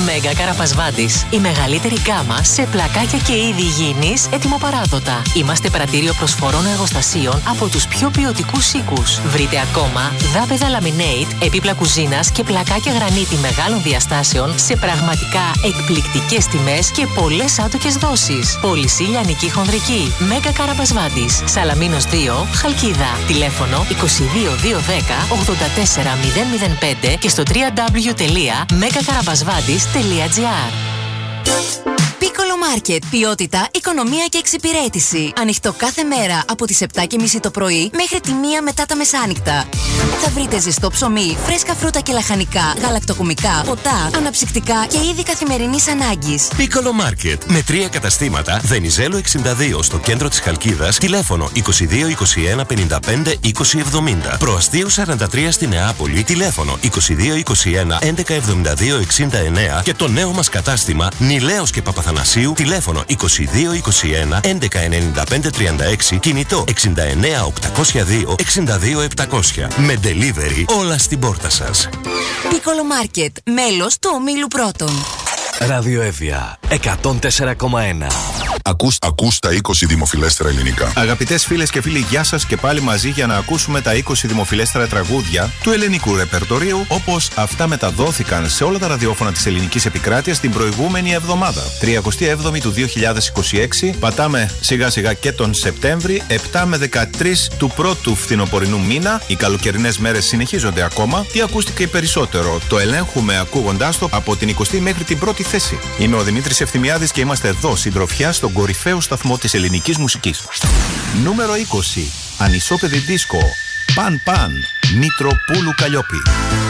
Μέγα Καραπασβάντης. Η μεγαλύτερη γκάμα σε πλακάκια και είδη υγιεινής ετοιμοπαράδοτα. Είμαστε πρατήριο προσφορών εργοστασίων από τους πιο ποιοτικούς οίκους. Βρείτε ακόμα δάπεδα laminate, επίπλα κουζίνας και πλακάκια γρανίτη μεγάλων διαστάσεων σε πραγματικά εκπληκτικές τιμές και πολλές άτοκες δόσεις. Πώληση λιανική χονδρική. Μέγα Καραπασβάντης. Σαλαμίνος 2, Χαλκίδα. Τηλέφωνο 22210 84005 και στο www.megakarabasvadis.gr. Piccolo Market. Ποιότητα, οικονομία και εξυπηρέτηση. Ανοιχτό κάθε μέρα από τις 7:30 το πρωί μέχρι τη 1 μετά τα μεσάνυχτα. Θα βρείτε ζεστό ψωμί, φρέσκα φρούτα και λαχανικά, γαλακτοκομικά, ποτά, αναψυκτικά και είδη καθημερινής ανάγκης. Piccolo Market. Με 3 καταστήματα. Βενιζέλο 62 στο κέντρο της Χαλκίδας. Τηλέφωνο 2221 55 2070. Προαστίου 43 στη Νεάπολη. Τηλέφωνο 2221 1172 69. Και το νέο μας κατάστημα Νιλέος και Παπαθανασίου. Τηλέφωνο 2221 1195 36. Κινητό 69 802 62 700. Με delivery όλα στην πόρτα σας. Piccolo Market. Μέλος του Ομίλου Πρώτων. Ραδιοέβεια 104,1. Ακούς τα 20 δημοφιλέστερα ελληνικά. Αγαπητές φίλες και φίλοι, γεια σας και πάλι μαζί για να ακούσουμε τα 20 δημοφιλέστερα τραγούδια του ελληνικού ρεπερτορίου, όπως αυτά μεταδόθηκαν σε όλα τα ραδιόφωνα της ελληνικής επικράτειας την προηγούμενη εβδομάδα. 37η του 2026, πατάμε σιγά σιγά και τον Σεπτέμβρη, 7 με 13 του πρώτου φθινοπορεινού μήνα. Οι καλοκαιρινές μέρες συνεχίζονται ακόμα. Τι ακούστηκε περισσότερο? Το ελέγχουμε ακούγοντάς το από την 20η μέχρι την πρώτη θέση. Είμαι ο Δημήτρης Ευθυμιάδης και είμαστε εδώ συντροφιά στον κορυφαίο σταθμό της ελληνικής μουσικής. Νούμερο 20. Ανισόπεδη δίσκο. Παν Παν. Μητροπούλου Καλλιόπη.